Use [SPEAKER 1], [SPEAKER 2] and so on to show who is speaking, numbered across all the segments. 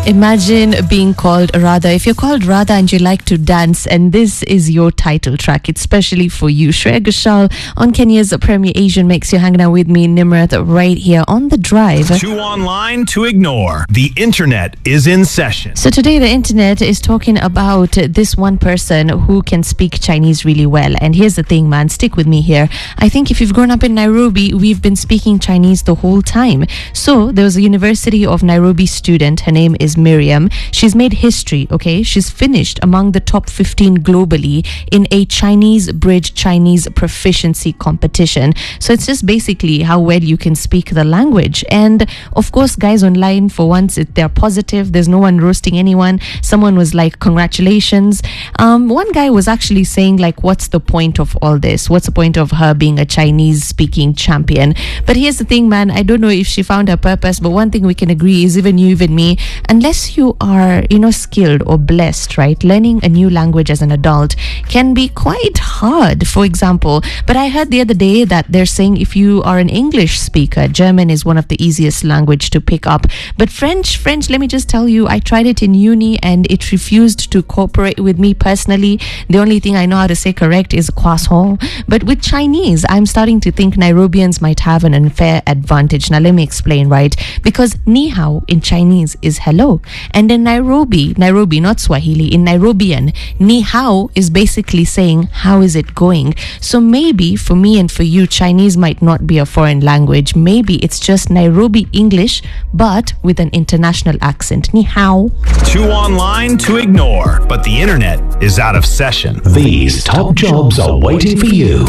[SPEAKER 1] Imagine being called Radha. If you're called Radha and you like to dance, and this is your title track, it's specially for you. Shreya Ghoshal on Kenya's Premier Asian Mix. You're hanging out with me, Nimrat, right here on The Drive.
[SPEAKER 2] Too online to ignore. The internet is in session.
[SPEAKER 1] So today the internet is talking about this one person who can speak Chinese really well. And here's the thing, man, stick with me here. I think if you've grown up in Nairobi, we've been speaking Chinese the whole time. So there was a University of Nairobi student. Her name is Miriam. She's made history, okay? She's finished among the top 15 globally in a Chinese Bridge Chinese proficiency competition. So it's just basically how well you can speak the language. And of course, guys online, for once, they're positive. There's no one roasting anyone. Someone was like, congratulations. One guy was actually saying, like, what's the point of all this? What's the point of her being a Chinese speaking champion? But here's the thing, man, I don't know if she found her purpose, but one thing we can agree is, even you, even me, unless you are, skilled or blessed, right? Learning a new language as an adult can be quite hard, for example. But I heard the other day that they're saying if you are an English speaker, German is one of the easiest language to pick up. But French, let me just tell you, I tried it in uni and it refused to cooperate with me personally. The only thing I know how to say correct is croissant. But with Chinese, I'm starting to think Nairobians might have an unfair advantage. Now let me explain, right? Because ni hao in Chinese is hello. And in Nairobi, not Swahili, in Nairobian, ni hao is basically saying, how is it going? So maybe for me and for you, Chinese might not be a foreign language. Maybe it's just Nairobi English, but with an international accent. Ni hao.
[SPEAKER 2] Too online to ignore, but the internet is out of session.
[SPEAKER 3] These top jobs are waiting for you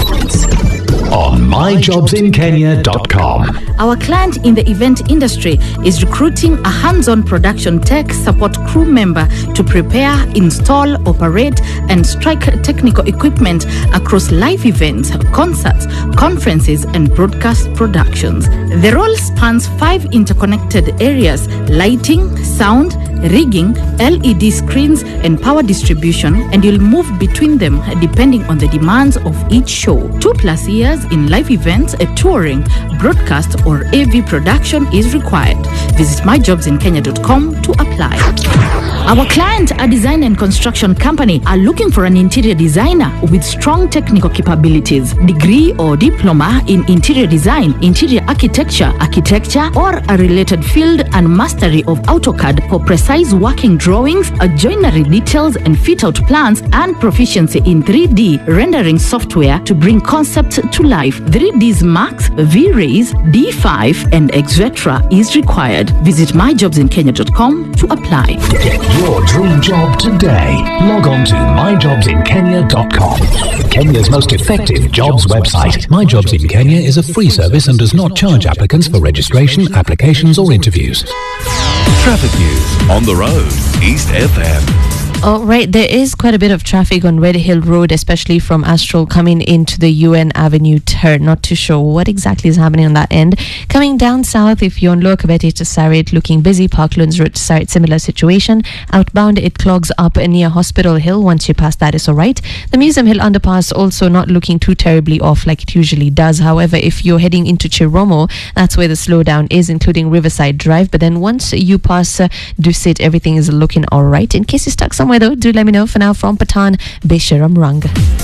[SPEAKER 3] on myjobsinkenya.com.
[SPEAKER 4] Our client in the event industry is recruiting a hands-on production tech support crew member to prepare, install, operate, and strike technical equipment across live events, concerts, conferences, and broadcast productions. The role spans 5 interconnected areas: lighting, sound, rigging, LED screens, and power distribution, and you'll move between them depending on the demands of each show. 2+ years in live events, touring, broadcast, or AV production is required. Visit myjobsinkenya.com to apply. Our client, a design and construction company, are looking for an interior designer with strong technical capabilities, degree or diploma in interior design, interior architecture, or a related field, and mastery of AutoCAD for precise working drawings, joinery details and fit-out plans, and proficiency in 3D rendering software to bring concept to life. 3ds Max, V-Rays, D5, and etc. is required. Visit myjobsinkenya.com to apply.
[SPEAKER 3] Get your dream job today. Log on to myjobsinkenya.com. Kenya's most effective jobs website. My Jobs in Kenya is a free service and does not charge applicants for registration, applications, or interviews.
[SPEAKER 2] Traffic news on the road. East FM.
[SPEAKER 1] All right, there is quite a bit of traffic on Red Hill Road, especially from Astral coming into the UN Avenue turn. Not too sure what exactly is happening on that end. Coming down south, if you're on Lower Kabete to Sarit, looking busy. Parklands Road to Sarit, similar situation. Outbound, it clogs up near Hospital Hill. Once you pass that, it's all right. The Museum Hill underpass also not looking too terribly off like it usually does. However, if you're heading into Chiromo, that's where the slowdown is, including Riverside Drive. But then once you pass Dusit, everything is looking all right. In case you're stuck somewhere though, do let me know. For now, from Patan, Besharam Rang.